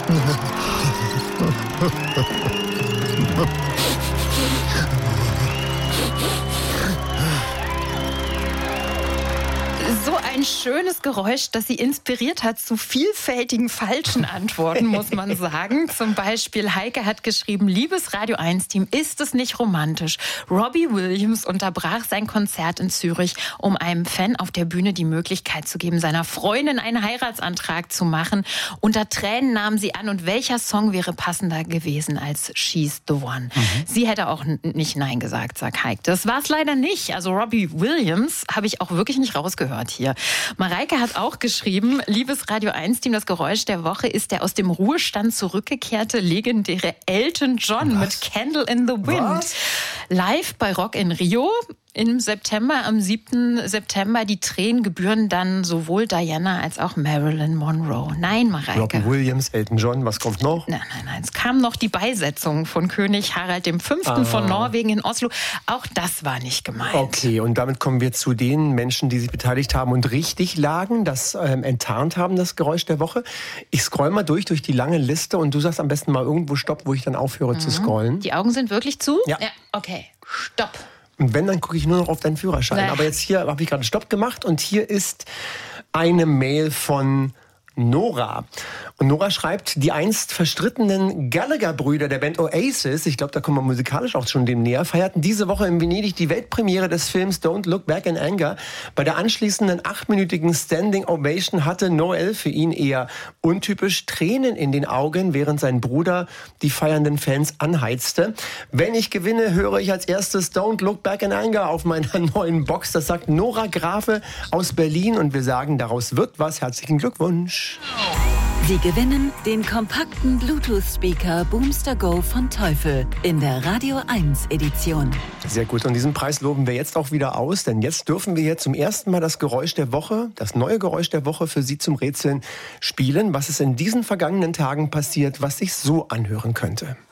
So ein schönes Geräusch, das sie inspiriert hat zu vielfältigen falschen Antworten, muss man sagen. Zum Beispiel Heike hat geschrieben, liebes Radio 1-Team, ist es nicht romantisch? Robbie Williams unterbrach sein Konzert in Zürich, um einem Fan auf der Bühne die Möglichkeit zu geben, seiner Freundin einen Heiratsantrag zu machen. Unter Tränen nahm sie an, und welcher Song wäre passender gewesen als She's the One? Sie hätte auch nicht Nein gesagt, sagt Heike. Das war es leider nicht. Also Robbie Williams habe ich auch wirklich nicht rausgehört hier. Mareike hat auch geschrieben, liebes Radio 1-Team, das Geräusch der Woche ist der aus dem Ruhestand zurückgekehrte legendäre Elton John mit Candle in the Wind. Live bei Rock in Rio im September, am 7. September. Die Tränen gebühren dann sowohl Diana als auch Marilyn Monroe. Nein, Mareike. Robbie Williams, Elton John, was kommt noch? Nein. Es kam noch die Beisetzung von König Harald V. von Norwegen in Oslo. Auch das war nicht gemeint. Okay, und damit kommen wir zu den Menschen, die sich beteiligt haben und richtig lagen, das enttarnt haben, das Geräusch der Woche. Ich scroll mal durch die lange Liste und du sagst am besten mal irgendwo Stopp, wo ich dann aufhöre zu scrollen. Die Augen sind wirklich zu? Ja. Okay, Stopp. Und wenn, dann gucke ich nur noch auf deinen Führerschein. Aber jetzt hier habe ich gerade Stopp gemacht und hier ist eine Mail von Nora. Und Nora schreibt, die einst verstrittenen Gallagher-Brüder der Band Oasis, ich glaube, da kommen wir musikalisch auch schon dem näher, feierten diese Woche in Venedig die Weltpremiere des Films Don't Look Back in Anger. Bei der anschließenden 8-minütigen Standing Ovation hatte Noel, für ihn eher untypisch, Tränen in den Augen, während sein Bruder die feiernden Fans anheizte. Wenn ich gewinne, höre ich als erstes Don't Look Back in Anger auf meiner neuen Box. Das sagt Nora Grafe aus Berlin und wir sagen, daraus wird was. Herzlichen Glückwunsch. Sie gewinnen den kompakten Bluetooth-Speaker Boomster Go von Teufel in der Radio 1 Edition. Sehr gut. Und diesen Preis loben wir jetzt auch wieder aus, denn jetzt dürfen wir hier zum ersten Mal das Geräusch der Woche, das neue Geräusch der Woche für Sie zum Rätseln spielen. Was ist in diesen vergangenen Tagen passiert, was sich so anhören könnte?